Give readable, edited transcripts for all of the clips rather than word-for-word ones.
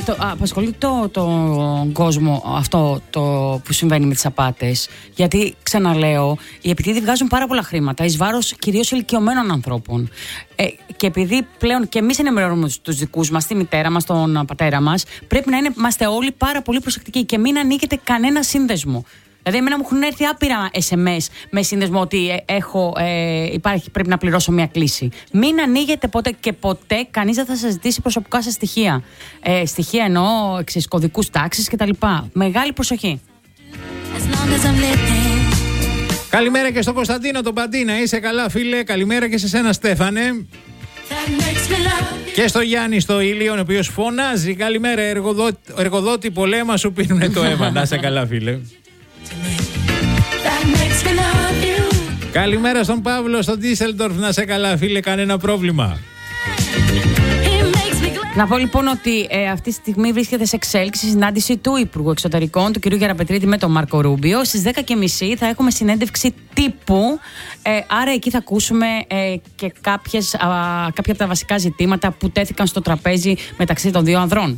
απασχολεί τον κόσμο αυτό το που συμβαίνει με τις απάτες. Γιατί, ξαναλέω, οι επιτίδιοι βγάζουν πάρα πολλά χρήματα εις βάρος κυρίως ηλικιωμένων ανθρώπων. Και επειδή πλέον και εμείς ενημερώνουμε τους δικούς μας, τη μητέρα μας, τον πατέρα μας, πρέπει να είμαστε όλοι πάρα πολύ προσεκτικοί και μην ανοίγετε κανένα σύνδεσμο. Δηλαδή, εμένα μου έχουν έρθει άπειρα SMS με σύνδεσμο ότι πρέπει να πληρώσω μια κλήση. Μην ανοίγετε ποτέ και ποτέ, κανείς δεν θα σας ζητήσει προσωπικά σας στοιχεία. Στοιχεία εννοώ κωδικούς τάξης κτλ. Μεγάλη προσοχή. Καλημέρα και στον Κωνσταντίνο τον Παντίνα. Είσαι καλά, φίλε? Καλημέρα και σε σένα, Στέφανε. Και στο Γιάννη στο Ήλιον, ο οποίος φωνάζει. Καλημέρα, εργοδότη, πολέμα σου πίνουνε το αίμα. Να είσαι καλά, φίλε. Καλημέρα στον Παύλο στο Ντίσελντορφ. Να σε καλά, φίλε, κανένα πρόβλημα. Να πω λοιπόν ότι αυτή τη στιγμή βρίσκεται σε εξέλιξη η συνάντηση του Υπουργού Εξωτερικών, του κ. Γεραπετρίτη, με τον Μάρκο Ρούμπιο. Στις 10:30 θα έχουμε συνέντευξη τύπου. Άρα εκεί θα ακούσουμε και κάποια από τα βασικά ζητήματα που τέθηκαν στο τραπέζι μεταξύ των δύο ανδρών.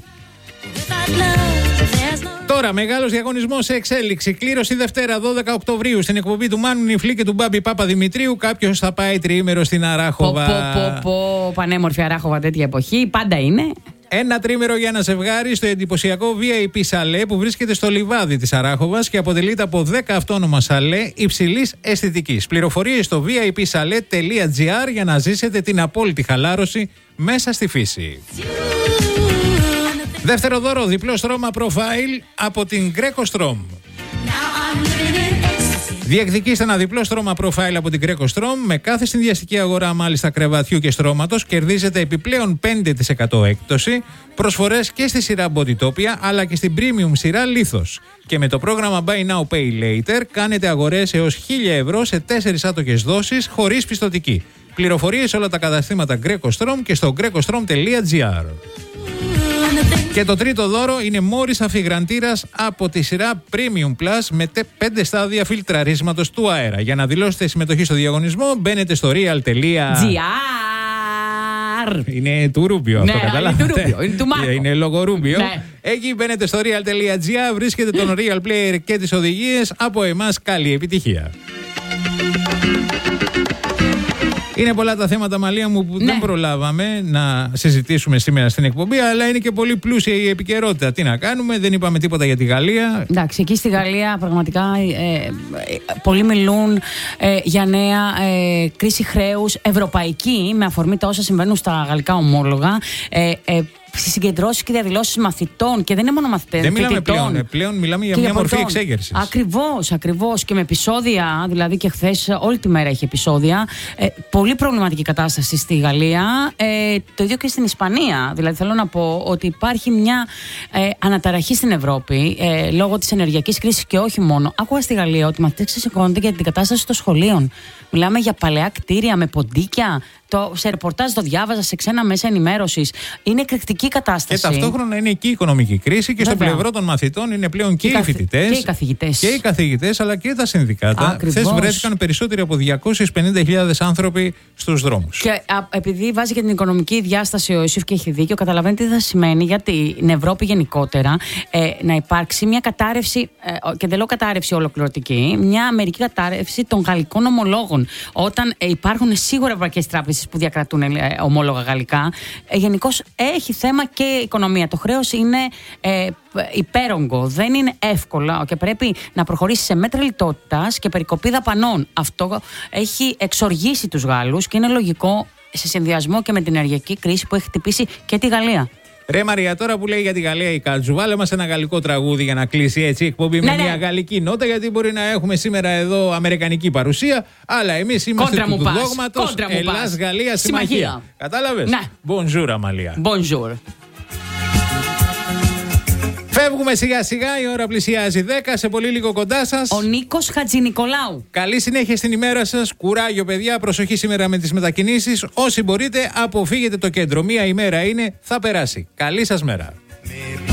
Τώρα, μεγάλος διαγωνισμός σε εξέλιξη. Κλήρωση Δευτέρα, 12 Οκτωβρίου, στην εκπομπή του Μάνου Νιφλή και του Μπάμπη Παπαδημητρίου. Κάποιος θα πάει τριήμερο στην Αράχοβα. Πανέμορφη Αράχοβα τέτοια εποχή, πάντα είναι. Ένα τρίμερο για ένα ζευγάρι στο εντυπωσιακό VIP σαλέ που βρίσκεται στο λιβάδι της Αράχοβας και αποτελείται από 10 αυτόνομα σαλέ υψηλής αισθητικής. Πληροφορίες στο vipsale.gr για να ζήσετε την απόλυτη χαλάρωση μέσα στη φύση. Δεύτερο δώρο, διπλό στρώμα Profile από την Greco Strom. Διεκδικήστε ένα διπλό στρώμα Profile από την Greco Strom. Με κάθε συνδυαστική αγορά μάλιστα κρεβατιού και στρώματος κερδίζετε επιπλέον 5% έκπτωση. Προσφορές και στη σειρά Bodytopia αλλά και στην premium σειρά Lithos. Και με το πρόγραμμα Buy Now Pay Later κάνετε αγορές έως 1.000 ευρώ σε 4 άτοκες δόσεις χωρίς πιστωτική. Πληροφορίες σε όλα τα καταστήματα Greco Strom και στο grecostrom.gr. Και το τρίτο δώρο είναι μόρις αφιγραντήρας από τη σειρά Premium Plus με 5 στάδια φιλτραρίσματος του αέρα. Για να δηλώσετε συμμετοχή στο διαγωνισμό μπαίνετε στο real.gr. Είναι του Ρούμπιο αυτό, καταλάβατε. Είναι του Μάρκο. Είναι λόγο Ρούμπιο. Εκεί μπαίνετε στο real.gr, βρίσκετε τον Real Player και τις οδηγίες. Από εμάς καλή επιτυχία. Είναι πολλά τα θέματα, Μαλία μου, που δεν προλάβαμε να συζητήσουμε σήμερα στην εκπομπή, αλλά είναι και πολύ πλούσια η επικαιρότητα. Τι να κάνουμε, δεν είπαμε τίποτα για τη Γαλλία. Εντάξει, εκεί στη Γαλλία πραγματικά πολλοί μιλούν για νέα κρίση χρέους ευρωπαϊκή, με αφορμή τα όσα συμβαίνουν στα γαλλικά ομόλογα. Στις συγκεντρώσεις και διαδηλώσεις μαθητών, και δεν είναι μόνο μαθητές. Δεν μιλάμε πλέον μιλάμε για μια μορφή εξέγερσης. Ακριβώς. Και με επεισόδια, δηλαδή και χθες όλη τη μέρα είχε επεισόδια. Πολύ προβληματική κατάσταση στη Γαλλία. Το ίδιο και στην Ισπανία. Δηλαδή θέλω να πω ότι υπάρχει μια αναταραχή στην Ευρώπη λόγω της ενεργειακής κρίσης και όχι μόνο. Άκουγα στη Γαλλία ότι οι μαθητές ξεσηκώνονται για την κατάσταση των σχολείων. Μιλάμε για παλαιά κτίρια με ποντίκια. Σε ρεπορτάζ το διάβαζα σε ξένα μέσα ενημέρωσης. Είναι εκρηκτική κατάσταση. Και ταυτόχρονα είναι και η οικονομική κρίση και στο πλευρό των μαθητών είναι πλέον και οι φοιτητές. Και οι καθηγητές. Αλλά και τα συνδικάτα. Χθες βρέθηκαν περισσότεροι από 250.000 άνθρωποι στους δρόμους. Και επειδή βάζει και την οικονομική διάσταση ο Ιωσήφ και έχει δίκιο, καταλαβαίνετε τι θα σημαίνει για την Ευρώπη γενικότερα να υπάρξει μια κατάρρευση, και δεν λέω κατάρρευση ολοκληρωτική, μια μερική κατάρρευση των γαλλικών ομολόγων. Όταν υπάρχουν σίγουρα ευρωπαϊκές τράπεζες που διακρατούν ομόλογα γαλλικά, γενικώς έχει θέμα και η οικονομία. Το χρέος είναι υπέρογκο, δεν είναι εύκολο και πρέπει να προχωρήσει σε μέτρα λιτότητας και περικοπή δαπανών. Αυτό έχει εξοργήσει τους Γάλλους και είναι λογικό σε συνδυασμό και με την ενεργειακή κρίση που έχει χτυπήσει και τη Γαλλία. Ρε Μαρία, τώρα που λέει για τη Γαλλία η Κάτζου, βάλε μας ένα γαλλικό τραγούδι για να κλείσει έτσι η εκπομπή με μια γαλλική νότα, γιατί μπορεί να έχουμε σήμερα εδώ αμερικανική παρουσία, αλλά εμείς είμαστε του δόγματος Ελλάς-Γαλλία συμμαχία. Κατάλαβες? Ναι. Bonjour, Αμαλία. Bonjour. Φεύγουμε σιγά σιγά, η ώρα πλησιάζει 10, σε πολύ λίγο κοντά σας ο Νίκος Χατζηνικολάου. Καλή συνέχεια στην ημέρα σας, κουράγιο παιδιά, προσοχή σήμερα με τις μετακινήσεις. Όσοι μπορείτε αποφύγετε το κέντρο, μία ημέρα είναι, θα περάσει. Καλή σας μέρα.